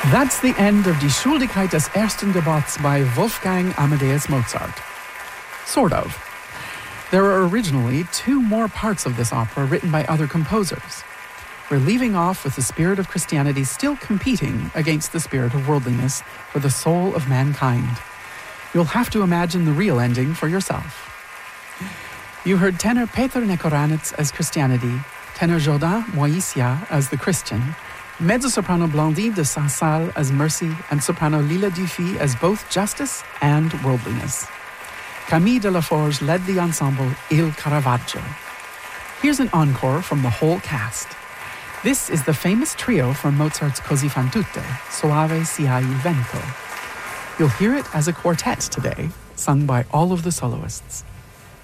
That's the end of Die Schuldigkeit des ersten Gebots by Wolfgang Amadeus Mozart. Sort of. There are originally 2 more parts of this opera written by other composers. We're leaving off with the spirit of Christianity still competing against the spirit of worldliness for the soul of mankind. You'll have to imagine the real ending for yourself. You heard tenor Peter Nekoranec as Christianity, tenor Jourdain Moisia as the Christian, mezzo-soprano Blandine de Saint-Saëns as Mercy, and soprano Lila Dufy as both justice and worldliness. Camille Delaforge led the ensemble Il Caravaggio. Here's an encore from the whole cast. This is the famous trio from Mozart's Così fan tutte, Soave sia il vento. You'll hear it as a quartet today, sung by all of the soloists.